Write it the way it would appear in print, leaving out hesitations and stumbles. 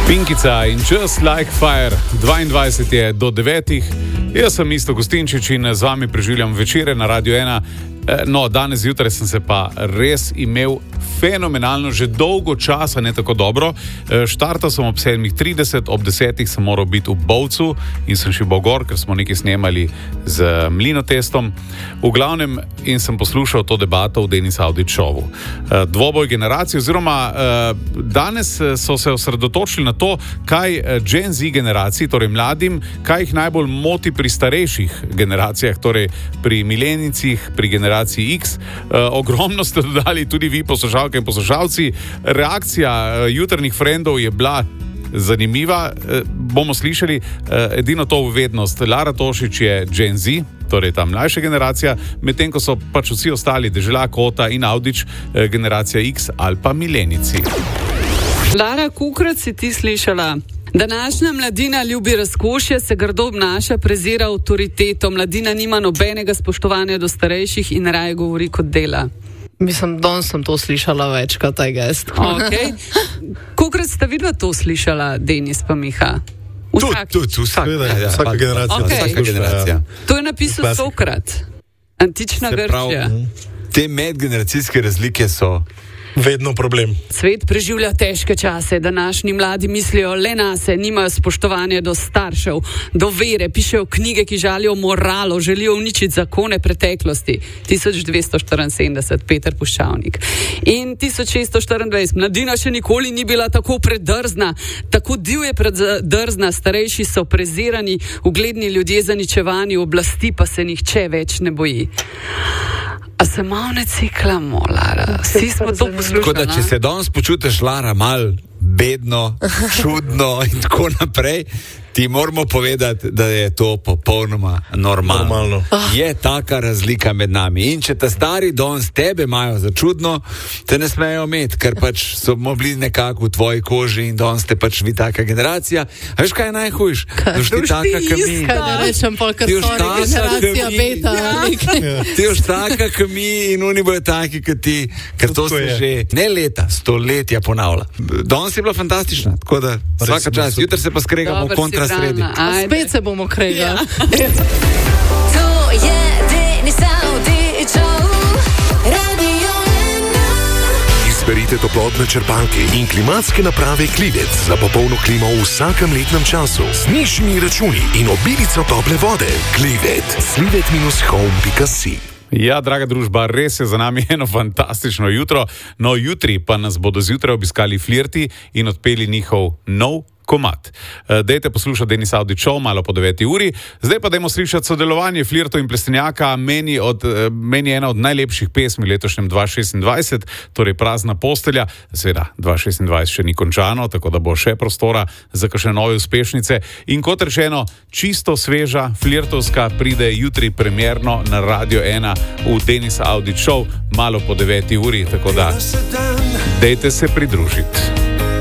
Pinkica in Just Like Fire, 22 je do 9. Jaz sem Isto Gostinčič in z vami preživljam večere na Radio 1. No, danes zjutraj sem se pa res imel fenomenalno, že dolgo časa, ne tako dobro. Štartal sem ob 7:30, ob 10 sem moral biti v Bovcu in sem šel gor, ker smo nekaj snemali z Mlinotestom. V glavnem in sem poslušal to debato v Denis Audić šovu. Dvoboj generacij, oziroma danes so se osredotočili na to, kaj Gen Z generaciji, torej mladim, kaj jih najbolj moti pri starejših generacijah, torej pri milenicih, pri generaciji X. Ogromno ste dodali tudi vi, poslušalke in poslušalci. Reakcija jutrnih frendov je bila zanimiva. Bomo slišali edino to uvednost. Lara Tošič je Gen Z, torej ta mlajša generacija, medtem ko so pač vsi ostali, Dežela, Kota in Audić, generacija X ali pa milenici. Lara, kolikrat si ti slišala? Današnja mladina ljubi razkošje, se grdo obnaša, prezira avtoriteto, mladina nima nobenega spoštovanja do starejših in raje govori kot dela. Mislim, danes sem to slišala večkrat, taj gest. Okay. Kolikrat ste vidva to slišala, Denis pa Miha? Vsaka generacija. Okay. Vsaka generacija. To je napisal Sokrat. Antična Grčija. Te medgeneracijske razlike so vedno problem. Svet preživlja težke čase, današnji mladi mislijo le nase, nimajo spoštovanja do staršev, do vere, pišejo knjige, ki žalijo moralo, želijo uničiti zakone preteklosti. 1274, Peter Puščavnik. In 1624, mladina še nikoli ni bila tako predrzna, tako divje predrzna, starejši so prezirani, ugledni ljudje zaničevani, oblasti pa se nihče več ne boji. A se malo ne ciklamo, Lara? Vsi smo to poslušali. Tako da, če se danes počutiš, Lara, mal bedno, čudno in tako naprej, ti moramo povedati, da je to popolnoma normalno. Je taka razlika med nami. In če ta stari danes tebe imajo za čudno, te ne smejo imeti, ker pač so bili nekako v tvoji koži in danes ste pač vi taka generacija. A veš, kaj je najhujš? Ti ne rečem pol, ker so generacija beta. Ti još taka, kot mi, in oni bojo taki, kot ti, ker to se že ne leta, stoletja ponavlja. Danes je bila fantastična, tako da vsaka čas, jutri se pa skregamo v kontrasredi. Spet se bomo kregali. To je Denis Audić, Radio 1. Izberite toplotne črpalke in klimatske naprave Klivec za popolno klimo v vsakem letnem času. Z nižjimi računi in obilico tople vode. Klivec. Slivet-home.si. Ja, draga družba, res je za nami eno fantastično jutro. No, jutri pa nas bodo zjutraj obiskali Flirti in odpeli njihov nov komad. Dajte poslušati Denis Audić šov malo po 9. uri. Zdaj pa dajmo slišati sodelovanje Flirtov in Plestenjaka. Meni je ena od najlepših pesmi letošnjem 2026, torej Prazna postelja. Seveda, 2026 še ni končano, tako da bo še prostora za kakšne nove uspešnice. In kot rečeno, čisto sveža, flirtovska, pride jutri premierno na Radio 1 v Denis Audić šov malo po 9. uri, tako da dajte se pridružiti.